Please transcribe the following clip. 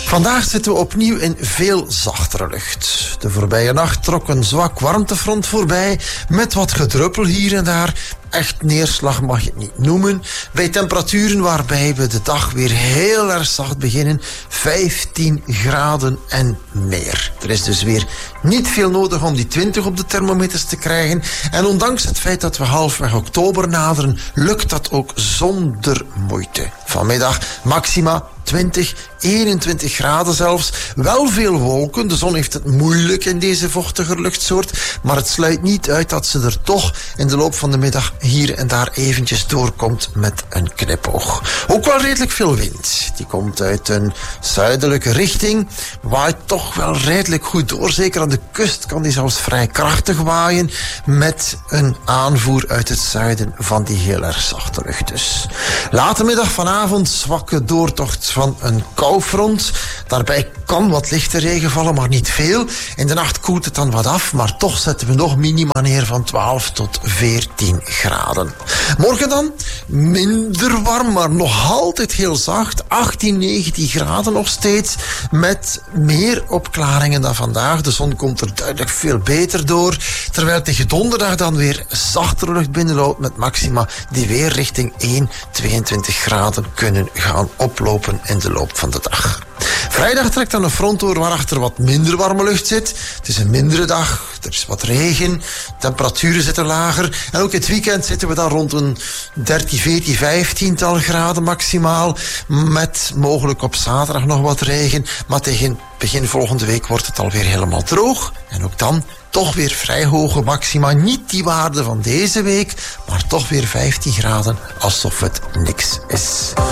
Vandaag zitten we opnieuw in veel zachtere lucht. De voorbije nacht trok een zwak warmtefront voorbij met wat gedruppel hier en daar. Echt neerslag mag je het niet noemen. Bij temperaturen waarbij we de dag weer heel erg zacht beginnen. 15 graden en meer. Er is dus weer niet veel nodig om die 20 op de thermometers te krijgen. En ondanks het feit dat we halfweg oktober naderen, lukt dat ook zonder moeite. Vanmiddag maxima 20, 21 graden zelfs. Wel veel wolken. De zon heeft het moeilijk in deze vochtige luchtsoort. Maar het sluit niet uit dat ze er toch in de loop van de middag hier en daar eventjes doorkomt met een knipoog. Ook wel redelijk veel wind. Die komt uit een zuidelijke richting. Waait toch wel redelijk goed door. Zeker aan de kust kan die zelfs vrij krachtig waaien. Met een aanvoer uit het zuiden van die heel erg zachte lucht dus. Late middag vanavond zwakke doortocht van een koufront. Daarbij kan wat lichte regen vallen, maar niet veel. In de nacht koelt het dan wat af, maar toch zetten we nog minima neer van 12 tot 14 graden. Morgen dan minder warm, maar nog altijd heel zacht. 18, 19 graden nog steeds, met meer opklaringen dan vandaag. De zon komt er duidelijk veel beter door, terwijl tegen donderdag dan weer zachtere lucht binnenloopt met maxima die weer richting 1, 22 graden kunnen gaan oplopen in de loop van de dag. Vrijdag trekt dan een front door waarachter wat minder warme lucht zit. Het is een mindere dag, er is wat regen, temperaturen zitten lager. En ook het weekend zitten we dan rond een 13, 14, 15-tal graden maximaal. Met mogelijk op zaterdag nog wat regen. Maar tegen begin volgende week wordt het alweer helemaal droog. En ook dan toch weer vrij hoge maxima. Niet die waarde van deze week, maar toch weer 15 graden, alsof het niks is.